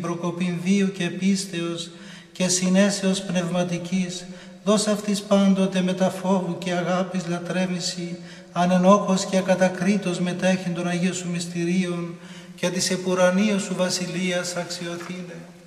προκοπήν βίου και πίστεως και συνέσεως πνευματικής, δώσ' αυτής πάντοτε με τα φόβου και αγάπης λατρεύηση, ανενόχως και ακατακρίτως μετέχει των Αγίων Σου μυστηρίων και της επουρανίου Σου βασιλείας αξιοθήνε.